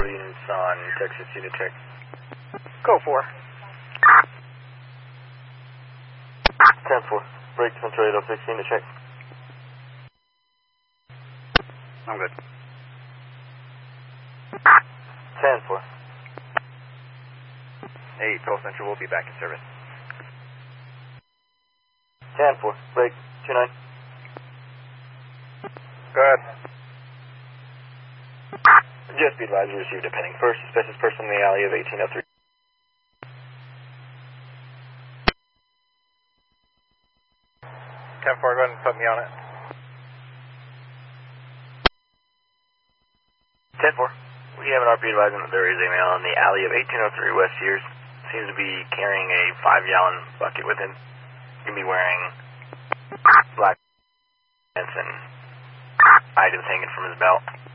Units on Texas unit check. Go 4. 10-4. Break Central 806 unit check. I'm good. 10-4. 8, Pearl Central will be back in service. 10-4. Break 29. Good. Just be advised we received a pending first. Suspicious person in the alley of 1803. 10-4, go ahead and put me on it. 10-4. We have an RP advising that there is a male in the alley of 1803 West Sears. Seems to be carrying a 5-gallon bucket with him. He's going to be wearing black pants and items hanging from his belt.